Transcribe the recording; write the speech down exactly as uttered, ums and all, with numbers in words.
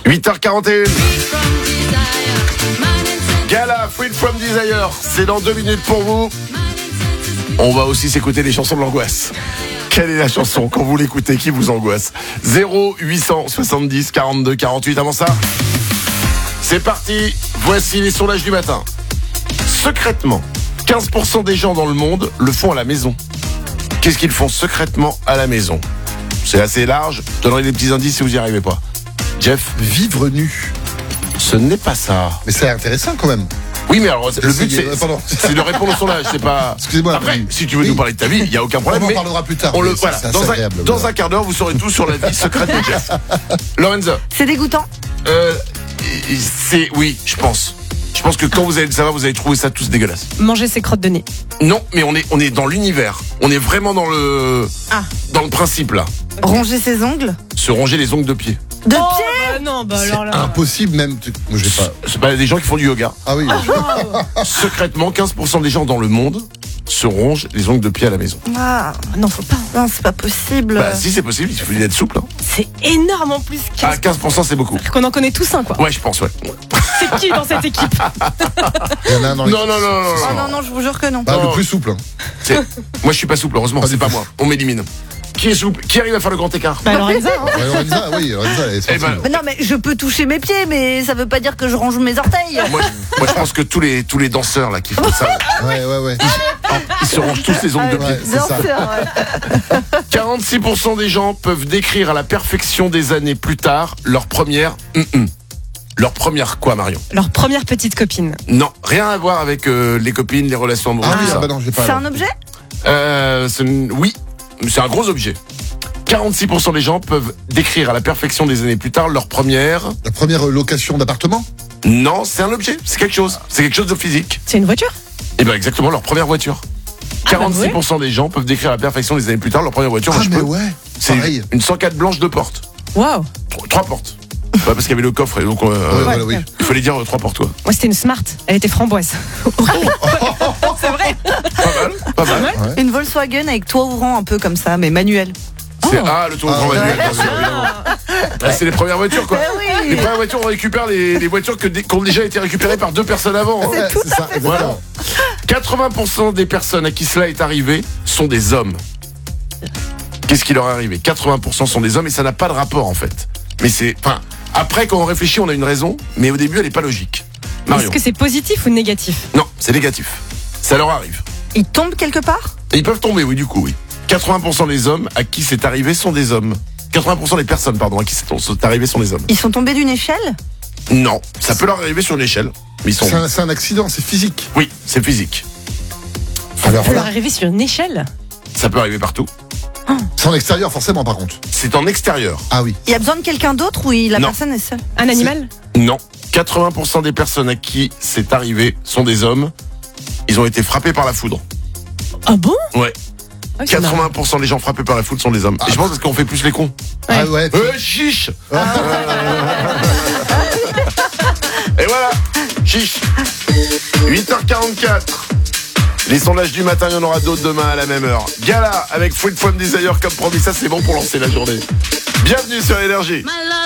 huit heures quarante et un. Gala, Free From Desire, c'est dans deux minutes pour vous. On va aussi s'écouter les chansons de l'angoisse. Quelle est la chanson quand vous l'écoutez qui vous angoisse? Zéro huit cent soixante-dix quarante-deux quarante-huit. Avant ça, c'est parti. Voici les sondages du matin. Secrètement, quinze pour cent des gens dans le monde le font à la maison. Qu'est-ce qu'ils font secrètement à la maison? C'est assez large. Je donnerai des petits indices si vous n'y arrivez pas. Jeff? Vivre nu. Ce n'est pas ça. Mais c'est intéressant quand même. Oui, mais alors, le but, c'est, euh, pardon. c'est de répondre au sondage, c'est pas... Excusez-moi. Après, oui. si tu veux Oui. nous parler de ta vie, il n'y a aucun problème. On en mais parlera plus tard. On le, mais voilà. c'est assez Dans, un, agréable, dans voilà. un quart d'heure, vous saurez tout sur la vie secrète de Jeff. Lorenzo? C'est dégoûtant. Euh, c'est, oui, je pense. Je pense que quand vous allez le savoir, vous allez trouver ça tous dégueulasse. Manger ses crottes de nez. Non, mais on est, on est dans l'univers. On est vraiment dans le, Ah. dans le principe, là. Ronger ses ongles. Se ronger les ongles de pied. De oh, pied. bah non, bah C'est alors là. impossible même. Tu- Moi, j'ai pas. C'est pas des gens qui font du yoga. Ah oui. Secrètement, quinze pour cent des gens dans le monde se rongent les ongles de pied à la maison. Ah, Non, faut pas. non, c'est pas possible. Bah, si c'est possible, il suffit d'être souple. Hein. C'est énorme en plus. Ah, quinze pour cent c'est beaucoup. Qu'on en connaît tous un, quoi. Ouais, je pense, ouais. C'est qui dans cette équipe? Il y en a un dans Non, les- non, non, non, Oh non. non, non, je vous jure que non. Bah, Non. le plus souple. hein. C'est- Moi, je suis pas souple, heureusement, Pas c'est du pas tout. moi. On m'élimine. Qui est souple? Qui arrive à faire le grand écart? Bah Lorenza, hein. Ouais, Lorenza, oui, Lorenza, elle est Eh ben, sportive. Mais non, mais je peux toucher mes pieds, mais ça veut pas dire que je range mes orteils. moi, je- moi, je pense que tous les, tous les danseurs là qui font ça, Ouais, ouais, ouais. ils se rongent tous les ongles de pied. Ouais, c'est Bien ça. sûr, ouais. quarante-six pour cent des gens peuvent décrire à la perfection des années plus tard leur première... hum-hum. Leur première quoi, Marion? Leur première petite copine. Non, rien à voir avec euh, les copines, les relations amoureuses, Ah oui, tout ah ça. bah non, j'ai pas. C'est alors. un objet. Euh, c'est une- oui, c'est un gros objet. quarante-six pour cent des gens peuvent décrire à la perfection des années plus tard leur première... La première location d'appartement. Non, c'est un objet, c'est quelque chose. C'est quelque chose de physique. C'est une voiture? Et ben exactement, leur première voiture. Ah, quarante-six bah pour cent des gens peuvent décrire à la perfection des années plus tard leur première voiture. Ah Moi, je mais peux. ouais. C'est Pareil. une cent quatre blanche de porte. Waouh. Trois, trois portes. Ouais, parce qu'il y avait le coffre et donc euh, Ouais, voilà, oui. il fallait dire euh, trois portes. Ouais. Moi, c'était une Smart. Elle était framboise. C'est vrai. Pas mal, pas mal. Ouais. Une Volkswagen avec toit ouvrant un peu comme ça, mais manuel. C'est Oh. ah le tour Ah, grand ouais. manuel, bien sûr, évidemment. Ah, c'est les premières voitures quoi. Eh oui. Les premières voitures, on récupère les, les voitures que, qui ont déjà été récupérées par deux personnes avant. hein. Ouais, c'est ça. Voilà. quatre-vingts pour cent des personnes à qui cela est arrivé sont des hommes. Qu'est-ce qui leur est arrivé? quatre-vingts pour cent sont des hommes et ça n'a pas de rapport en fait. Mais c'est, enfin, après quand on réfléchit, on a une raison, mais au début elle est pas logique. Marion? Est-ce que c'est positif ou négatif? Non, c'est négatif. Ça leur arrive. Il tombe quelque part. Et ils peuvent tomber, oui, du coup, oui. quatre-vingts pour cent des hommes à qui c'est arrivé sont des hommes. quatre-vingts pour cent des personnes, pardon, à qui c'est c'est arrivé sont des hommes. Ils sont tombés d'une échelle. Non, ça peut leur arriver sur une échelle, mais ils sont. C'est un, c'est un accident, c'est physique. Oui, c'est physique. Alors Ça leur là, est arrivé sur une échelle? Ça peut arriver partout. c'est en extérieur forcément par contre. C'est en extérieur. Ah oui. Il y a besoin de quelqu'un d'autre ou il- la Non. personne est seule. Un animal? Non. quatre-vingts pour cent des personnes à qui c'est arrivé sont des hommes. Ils ont été frappés par la foudre. Ah bon? Ouais. Ah oui, c'est marrant. quatre-vingts pour cent des gens frappés par la foudre sont des hommes. Et je pense parce qu'on fait plus les cons. Ouais. Ah ouais. Euh, chiche Et voilà, chiche. huit heures quarante-quatre. Les sondages du matin, il y en aura d'autres demain à la même heure. Gala avec Free From Desire comme promis, ça c'est bon pour lancer la journée. Bienvenue sur Énergie.